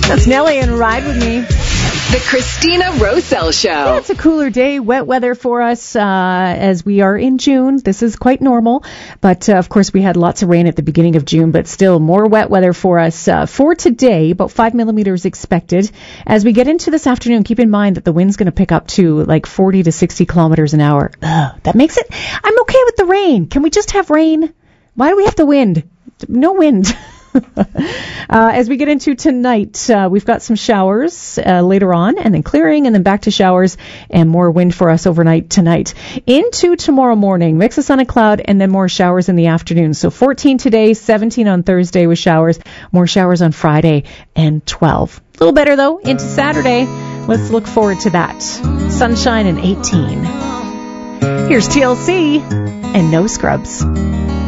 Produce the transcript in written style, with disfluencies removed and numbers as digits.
That's Nelly and Ride With Me. The Christina Roselle Show. Yeah, it's a cooler day, wet weather for us as we are in June. This is quite normal, but of course we had lots of rain at the beginning of June, but still more wet weather for us for today. About 5 millimeters expected. As we get into this afternoon, keep in mind that the wind's going to pick up to like 40 to 60 kilometers an hour. That makes it. I'm okay with the rain. Can we just have rain? Why do we have the wind? No wind. As we get into tonight, we've got some showers later on, and then clearing, and then back to showers and more wind for us overnight tonight. Into tomorrow morning, mix of sun and cloud, and then more showers in the afternoon. So 14 today, 17 on Thursday with showers, more showers on Friday, and 12. A little better, though, into Saturday. Let's look forward to that. Sunshine and 18. Here's TLC and No Scrubs.